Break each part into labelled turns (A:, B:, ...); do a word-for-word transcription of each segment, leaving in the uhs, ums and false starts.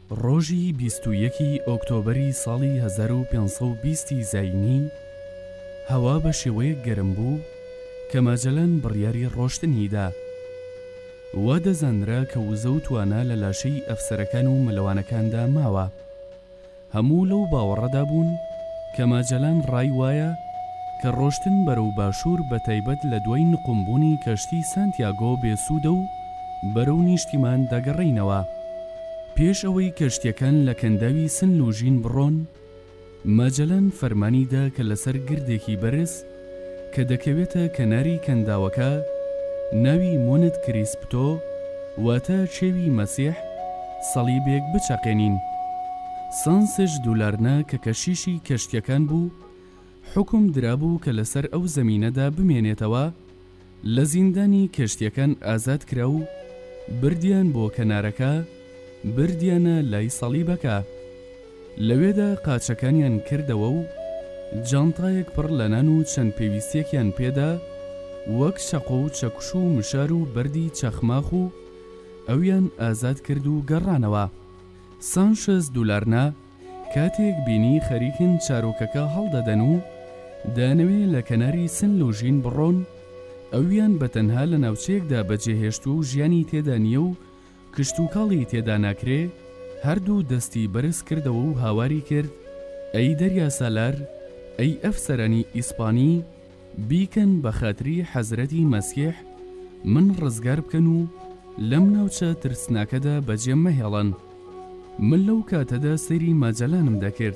A: ڕۆژی بیست و یەکی ئۆکتۆبەری ساڵی هەزار و پێنج سەد و بیستی زاینی هەوا بە شێوەیەک گەرم بوو کە ماجەلەن بڕیاری ڕۆشتنیدا. وا دەزانرا کە وزە و توانە لە لاشەی ئەفسەرەکان و مەلەوانەکاندا ماوە. هەموو لەو باوەڕەدا بوون کە ماجەلان ڕای وایە کە ڕۆشتن بەرەو باشوور بە تایبەت لە دوای نقمبوونی کەشتی سانتیاگۆ بێسوودە و بەرەو نیشتیمان دەگەڕینەوە. پێش ئەوەی کەشتیەکان لە کەنداوی سنلوژین بڕۆن، ماجەلەن فەرمانیدا کە لەسەر گردێکی بەرز کە دەکەوێتە کەناری کەنداوەکە ناوی مۆنت کریسپتۆ واتە چێوی مەسیح سەلیبێک بچەقێنین. سانسێژ دولارنا کە کەشیشی کەشتیەکان بوو حکم درابوو کە لەسەر ئەو زەمینەدا بمێنێتەوە. لە زیندانی کەشتیەکان ئازاد کرا و بردیان بۆ کەنارەکە، بردیانە لای سەلیبەکە. لەوێدا قاچەکانیان کردەوە و جانتایەک پڕ لە نان و چەند پێویستێکیان پێدا وەک شەقۆ و چەکوش و مشار و بەردی چەخماخ و ئەویان ئازاد کرد و گەڕانەوە. سانشێز دولارنا کاتێک بینی خەریکن چارۆکەکە هەڵدەدەن و دانەوێ لە کەناری سنلوژین بڕۆن، ئەویان بەتەنها لە ناوچەیەکدا بەجێهێشت و ژیانی تێدا نییە و کشت و کاڵی تێدا ناکرێ، هەردوو دەستی بەرز کردەوە و هاواری کرد: ئەی دەریا سالار، ئەی ئەفسەرانی ئیسپانی، بیکەن بە خاتری حەزرەتی مەسیح من ڕزگار بکەن و لەم ناوچە ترسناکەدا بەجێم مەهێڵن. من لەو کاتەدا سەیری ماجەلانم دەکرد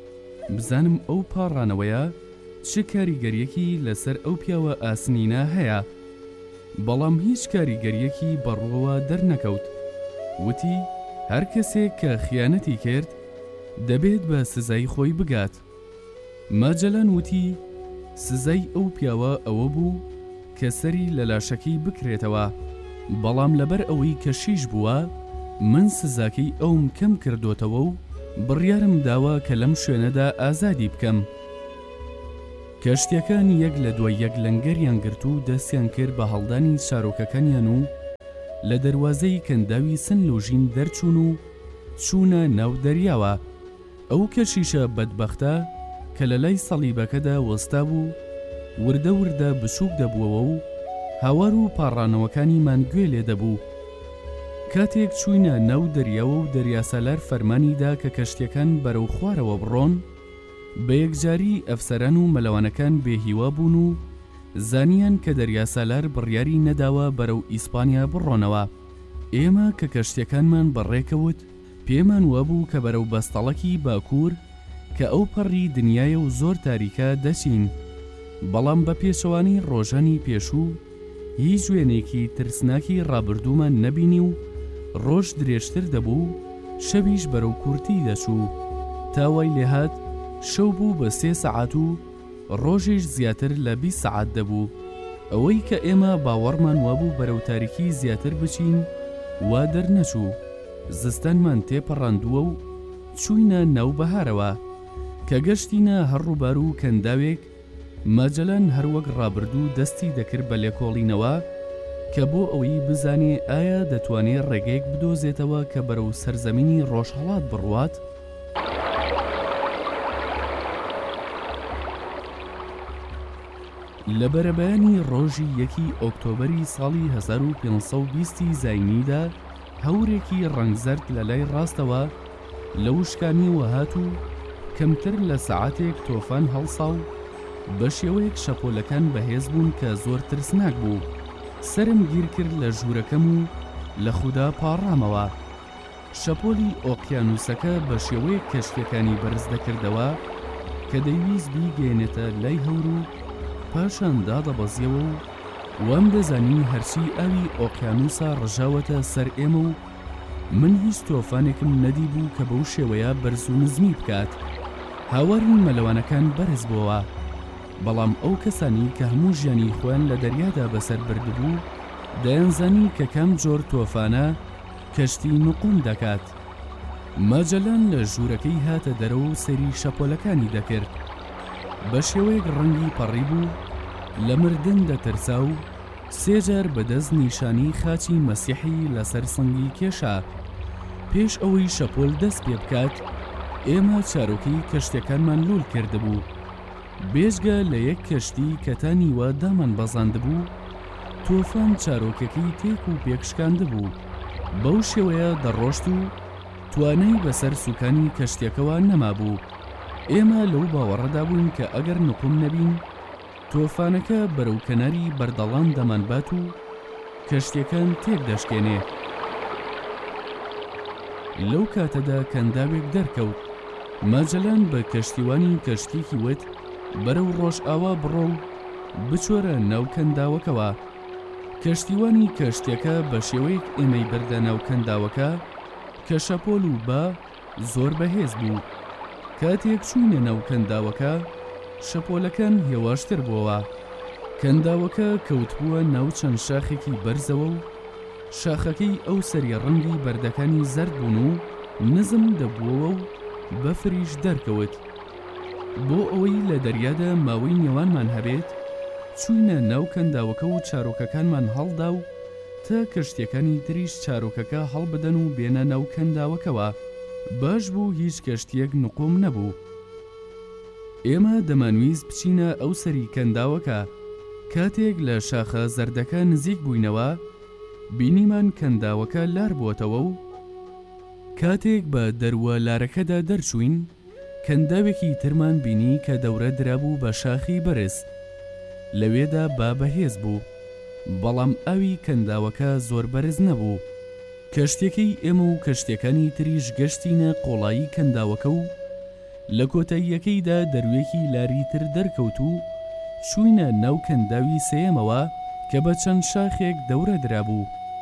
A: بزانم ئەو پاڕانەوەیە چ کاریگەریەکی لەسەر ئەو پیاوە ئاسنینە هەیە، بەڵام هیچ کاریگەریەکی بەڕووەوە دەرنەکەوت. وتی هەر کەسێک کە خیانەتی کرد دەبێت بە سزای خۆی بگات. ماجەلان وتی سزای ئەو پیاوە ئەوە بوو کە سەری لە لاشەکەی بکرێتەوە، بەڵام لەبەر ئەوەی کە شیش بووە من سزاکەی ئەوم کەم کردوتەوە و بڕیارم داوە کە لەم شوێنەدا ئازادی بکەم. کەشتیەکان یەک لە دوای یەک لەنگەریان گرت و دەستیان کرد بە هەڵدانی چارۆکەکانیان و لە دەروازەی کەنداوی سنلوژین دەرچوون و چوونە ناو دەریاوە. ئەو کەشیشە بەدبەختە کە لە لای سەلیبەکەدا وەستا بوو وردە وردە بچووک دەبووەوە و هاوار و پاڕانەوەکانیمان گوێ لێ دەبوو. کاتێک چووینە ناو دەریاوە و دەریاسالار فەرمانیدا کە کەشتیەکان بەرەو خوارەوە بڕۆن، بە یەکجاری ئەفسەران و مەلەوانەکان بێهیوا بوون و زانیان کە دەریاسالار بڕیاری نەداوە بەرەو ئیسپانیا بڕۆنەوە. ئێمە کە کەشتیەکانمان بەڕێکەوت پێمان وابوو کە بەرەو بەستەڵەکی باکوور کە ئەو پەڕی دنیایە و زۆر تاریکە دەچین، بەڵام بە پێچەوانی ڕۆژانی پێشوو هیچ وێنێکی ترسناکی ڕابردوومان نەبینی و ڕۆژ درێژتر دەبوو، شەویش بەرەو کورتی دەچوو. تاوای لێهات شەو بوو بە سێ سەعات و ڕۆژیش زیاتر لە بیست سەعات دەبوو. ئەوەی کە ئێمە باوەڕمان وابوو بەرەو تاریکی زیاتر بچین وا دەرنەچوو. زستانمان تێپەڕاندووە و چووینە ناو بەهارەوە کە گەشتینە هەڕووبار و کەنداوێک. ماجەلان هەروەک ڕابردوو دەستی دەکرد بە لێکۆڵینەوە کە بۆ ئەوەی بزانێ ئایا دەتوانێت ڕێگەیەک بدۆزێتەوە کە بەرەو سەرزەمینی ڕۆژهەڵات بڕوات. لە بەرەبەیانی ڕۆژی یەکی ئۆکتۆبەری ساڵی هەزار و پێنج سەد و بیستی زاینیدا هەورێکی ڕەنگزەرد لە لای ڕاستەوە لە وشکانی وەهات و کەمتر لە سەعاتێک تۆفان هەڵسا و بە شێوەیەک شەپۆلەکان بەهێز بوون کە زۆر ترسناک بوو. سرم گیر کرد لە ژوورەکەم و لە خودا پاڕامەوە. شەپۆلی ئۆقیانوسەکە بە شێوەیەک کەشتیەکانی بەرز دەکردەوە کە دەیویست بیگەێنێتە لای هەور و پاشان دادەبەزیەوە و وام دەزانی هەرچی ئاوی ئۆقیانوسا ڕژاوەتە سەر ئێمە و من هیچ تۆفانێکم نەدی بوو کە بەو شێوەیە بەرز و نزمی بکات. هاواری مەلەوانەکان بەرز بووەوە، بەڵام ئەو کەسانی کە هەموو ژیانی خۆیان لە دەریادا بەسەر بردبوو دەیانزانی کە کام جۆر تۆفانە کەشتی نقوم دەکات. ماجەلان لە ژوورەکەی هاتە دەرەوە و سەیری شەپۆلەکانی دەکرد. بە شێوەیەک ڕەنگی پەڕی بوو، لە مردن دەترسا و سێجار بەدەست نیشانی خاچی مەسیحی لەسەر سنگی کێشا. پێش ئەوەی شەپۆل دەست پێ بکات ئێمە چارۆکی کەشتەکانمان لول کردبوو. بێژگە لە یەک کەشتی کە تا نیوە دامان بەزاندبوو تۆفان چارۆکەکەی تێک و پێکشکاندبوو. بەو شێوەیە دەڕۆشت و توانای بەسەر سوکانی کەشتێکەوە نەمابوو. ئێمە لەو باوەڕەدا بووین کە ئەگەر نقم نەبین تۆفانەکە بەرەو کەناری بەردەڵان دەمانبات و کەشتەکان تێک دەشکێنێ. لەو کاتەدا کەنداوێک دەرکەوت. ماجەلان بە کەشتیوانی کەشتێکی وت بەرەو ڕۆژئاوا بڕۆ و بچۆرە ناو کەنداوەکەوە. کەشتیوانی کەشتێکە بە شێوەیەک ئێمەی بەردە ناو کەنداوەکە کە شەپۆل و با زۆر بەهێز بوو. کاتێک چوونە ناو کەنداوەکە شەپۆلەکان هێواشتر بووەوە. کەنداوەکە کەوتبووە ناو چەند شاخێکی بەرزەوە و شاخەکەی ئەو سەری ڕەنگی بەردەکانی زەرد بوون و نزم دەبووەوە و بەفریش دەرکەوت. بۆ ئەوەی لە دەریادا ماوەی نێوانمان هەبێت چووینە ناو کەنداوەکە و چارۆکەکانمان هەڵدا و تا کەشتیەکانی تریش چارۆکەکە هەڵبدەن و بێنە ناو کەنداوەکەوە. باش بوو هیچ کەشتیەک نقۆم نەبوو. ئێمە دەمانویست بچینە ئەو سەری کەنداوەکە. کاتێک لە شاخە زەردەکە نزیک بووینەوە بینیمان کەنداوەکە لار بووەتەوە و کاتێک بە دەروە لارەکەدا دەرچوین کەنداوێکی ترمان بینی کە دەورە درابوو بە شاخی بەرز. لەوێدا با بەهێز بوو بەڵام ئاوی کەنداوەکە زۆر بەرز نەبوو. کەشتێکی ئێمە و کەشتەکانی تریش گەشتینە قۆڵایی کەنداوەکە و لە کۆتاییەکەیدا دەروێکی لاری تر دەرکەوت و چووینە ناو کەنداوی سێیەمەوە کە بە چەند شاخێک دەورە درابوو.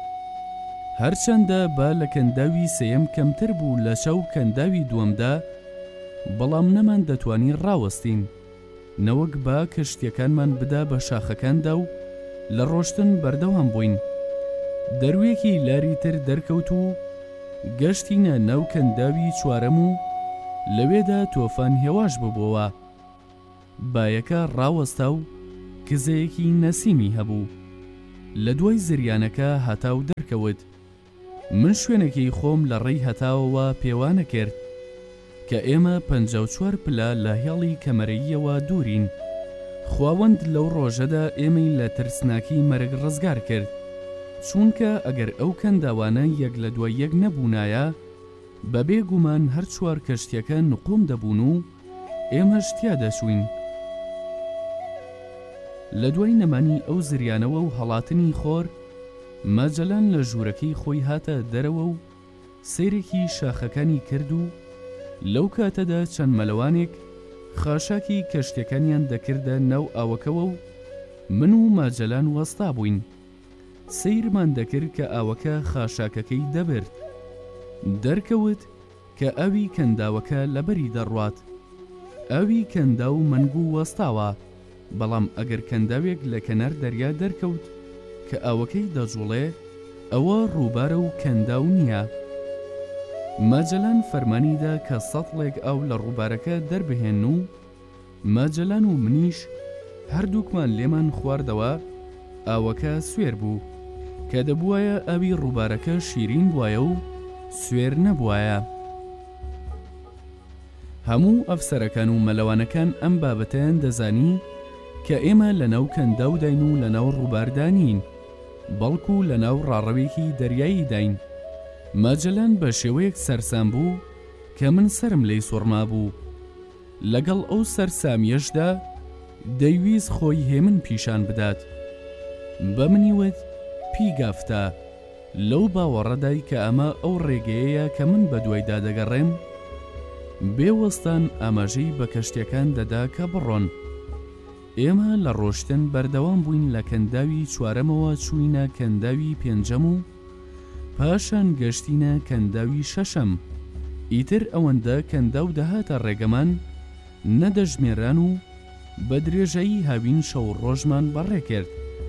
A: هەرچەندە با لە کەنداوی سێیەم کەمتر بوو لە شەو کەنداوی دووەمدا بەڵام نەمان دەتوانی ڕاوەستین نەوەک با کەشتیەکانمان بدا بە شاخەکاندا و لە ڕۆشتن بەردەوام بووین. دەروێکی لاری تر دەرکەوت و گەشتینە ناو کەنداوی چوارەم و لەوێدا تۆفان هێواش ببووەوە. بایەکە ڕاوەستا و کزەیەکی نەسیمی هەبوو. لە دوای زریانەکە هەتاو دەرکەوت. من شوێنێکی خۆم لە ڕێی هەتاوەوە پێوانە کرد کە ئێمە پەنجا و چوار پلە لە هێڵی کەمەرەییەوە دوورین. خواوەند لەو ڕۆژەدا ئێمەی لە ترسناکی مەرگ ڕزگار کرد چونکە ئەگەر ئەو کەنداوانە یەک لە دوای یەک نەبوونایە بەبێ گومان هەر چوار کەشتیەکە نقوم دەبوون و ئێمەش تیا دەچوین. لە دوای نەمانی ئەو زریانەوە و هەڵاتنی خۆر ماجەلان لە ژوورەکەی خۆی هاتە دەرەوە و سەیرێکی شاخەکانی کرد و لەو کاتەدا چەند مەلەوانێک خاشاکی کەشتەکانیان دەکردە ناو ئاوەکەوە و من و ماجەلان وەستا بووین. سەیرمان دەکرد کە ئاوەکە خاشاکەکەی دەبرد. دەرکەوت کە ئاوی کەنداوەکە لەبەری دەڕوات. ئاوی کەنداو مەنگ و وەستاوە بەڵام ئەگەر کەنداوێک لە کەنار دەریا دەرکەوت کە ئاوەکەی دەجوڵێ ئەوە ڕووبارە و کەنداو نییە. ماجەلان فەرمانیدا کە سەتڵێک ئاو لە ڕووبارەکە دەربهێن و ماجەلان و منیش هەردووکمان لێمان خواردەوە ئاوەکە سوێر بوو کە دەبوایە ئاوی ڕووبارەکە شیرین بوایە و سوێر نەبوایە. هەموو ئەفسەرەکان و مەلەوانەکان ئەم بابەتیان دەزانی کە ئێمە لە ناو کەنداو داین و لە ناو ڕووباردانین بەڵکو لە ناو ڕاڕەوێکی دەریایی داین. ماجەلان بە شێوەیەک سەرسام بوو کە من سرم لێی سوڕما بوو. لەگەڵ ئەو سەرسامیەشدا دەیویست خۆی هێمن پیشان بدات. بە منیوت پیگافتە لەو باوەڕەدای کە ئەمە ئەو ڕێگەیەیە کە من بە دوایدا دەگەڕێم بێوەستان ئاماژەی بە کەشتەکان دەدا کە بڕۆن. ئێمە لە ڕۆشتن بەردەوام بووین لە کەنداوی چوارەمەوە چووینە کەنداوی پێنجەم و پاشان گەشتینە کەنداوی شەشەم. ئیتر ئەوەندە کەنداو دەهاتە ڕێگەمان نەدەژمێران و بە درێژایی هاوین شەو ڕۆژمان بەڕێ کرد.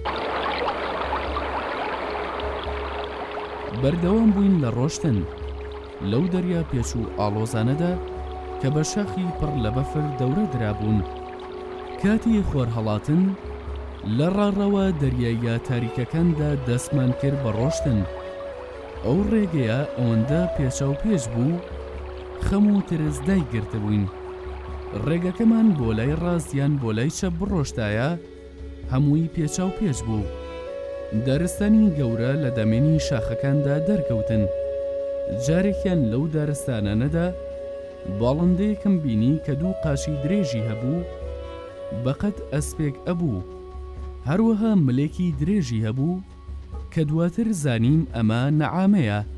A: بەردەوام بووین لە ڕۆشتن لەو دەریا پێچ و ئاڵۆزانەدا کە بە شاخی پڕ لە بەفر دەورە درابوون. کاتی خۆر هەڵاتن لە ڕاڕەوە دەریایە تاریکەکاندا دەستمان کرد بە ڕۆشتن. ئەو ڕێگەیە ئەوەندە پێچە و پێش بوو خەم و ترس دایگرتبووین. ڕێگەکەمان بۆ لای ڕاستیان بۆ لای چەپ بڕۆشتایە هەمووی پێچە و پێش بوو. دارستانی گەورە لە دەمێنی شاخەکاندا دەرکەوتن. جارێکیان لەو دارستانانەدا باڵندەیەکم بینی کە دوو قاشی درێژی هەبوو بەقەت ئەسپێک ئەبوو، هەروەها ملێکی درێژی هەبوو کە دواتر زانیم ئەمە نەعامەیە.